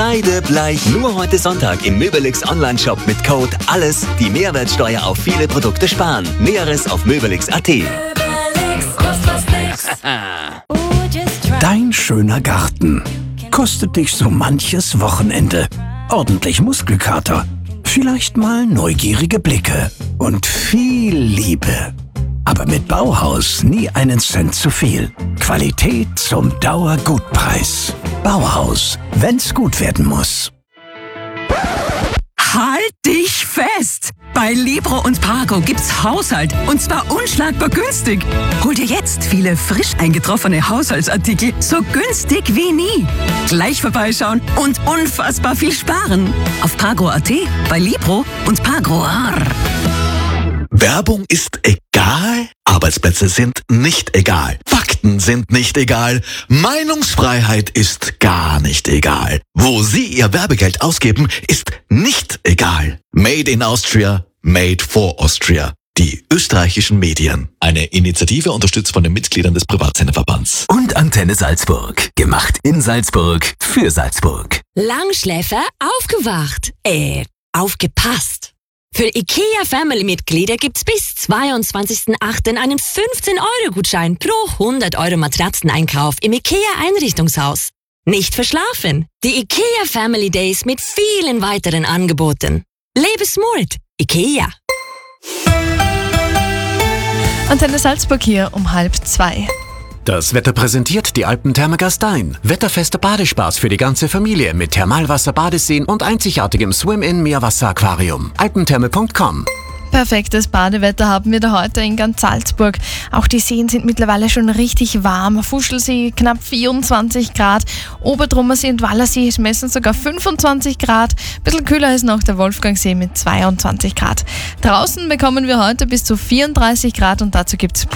Kreidebleich. Nur heute Sonntag im Möbelix Online-Shop mit Code ALLES die Mehrwertsteuer auf viele Produkte sparen. Näheres auf möbelix.at. Dein schöner Garten kostet dich so manches Wochenende. Ordentlich Muskelkater, vielleicht mal neugierige Blicke und viel Liebe. Aber mit Bauhaus nie einen Cent zu viel. Qualität zum Dauergutpreis. Bauhaus, wenn's gut werden muss. Halt dich fest! Bei Libro und Pago gibt's Haushalt und zwar unschlagbar günstig. Hol dir jetzt viele frisch eingetroffene Haushaltsartikel so günstig wie nie. Gleich vorbeischauen und unfassbar viel sparen. Auf Pago.at, bei Libro und Pago. Werbung ist egal, Arbeitsplätze sind nicht egal, Fakten sind nicht egal, Meinungsfreiheit ist gar nicht egal. Wo Sie Ihr Werbegeld ausgeben, ist nicht egal. Made in Austria, made for Austria. Die österreichischen Medien. Eine Initiative unterstützt von den Mitgliedern des Privatsenderverbands. Und Antenne Salzburg. Gemacht in Salzburg für Salzburg. Langschläfer aufgewacht. Aufgepasst. Für IKEA-Family-Mitglieder gibt's bis 22.08. einen 15-Euro-Gutschein pro 100 Euro Matratzeneinkauf im IKEA-Einrichtungshaus. Nicht verschlafen. Die IKEA Family Days mit vielen weiteren Angeboten. Lebe smart. IKEA. Antenne Salzburg hier um 1:30. Das Wetter präsentiert die Alpentherme Gastein. Wetterfester Badespaß für die ganze Familie mit Thermalwasser, Badeseen und einzigartigem Swim-In-Meerwasser-Aquarium. alpentherme.com. Perfektes Badewetter haben wir da heute in ganz Salzburg. Auch die Seen sind mittlerweile schon richtig warm. Fuschelsee knapp 24 Grad, Obertrummersee und Wallersee messen sogar 25 Grad. Ein bisschen kühler ist noch der Wolfgangsee mit 22 Grad. Draußen bekommen wir heute bis zu 34 Grad und dazu gibt's